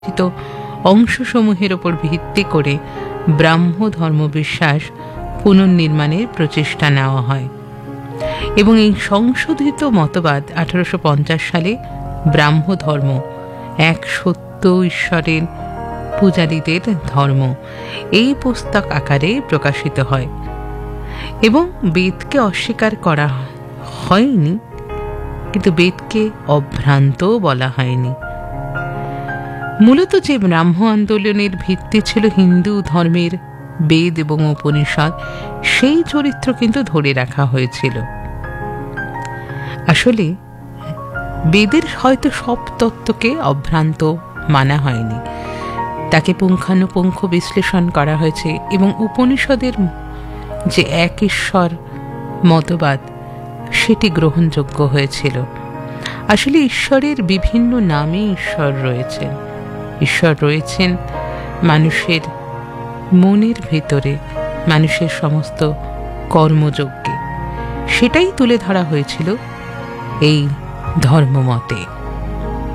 অংশসমূহের ওপর ভিত্তি করে ব্রাহ্ম ধর্মবিশ্বাস পুনর্নির্মাণের প্রচেষ্টা নেওয়া হয় এবং এই সংশোধিত মতবাদ 1850 সালে ব্রাহ্ম ধর্ম, এক সত্য ঈশ্বরের পূজারীদের ধর্ম, এই পুস্তক আকারে প্রকাশিত হয় এবং বেদকে অস্বীকার করা হয়নি, কিন্তু বেদকে অভ্রান্ত বলা হয়নি। মূলত যে ব্রাহ্ম আন্দোলনের ভিত্তি ছিল হিন্দু ধর্মের বেদ এবং উপনিষদ, সেই চরিত্র কিন্তু ধরে রাখা হয়েছিল। আসলে বেদের হয়তো সব তত্ত্বকে অভ্রান্ত মানা হয়নি, তাকে পুঙ্খানুপুঙ্খ বিশ্লেষণ করা হয়েছে এবং উপনিষদের যে এক ঈশ্বর মতবাদ সেটি গ্রহণযোগ্য হয়েছিল। আসলে ঈশ্বরের বিভিন্ন নামে ঈশ্বর রয়েছেন। ঈশ্বর রয়েছেন মানুষের মনের ভেতরে, মানুষের সমস্ত কর্মযজ্ঞে। সেটাই তুলে ধরা হয়েছিল এই ধর্মমতে।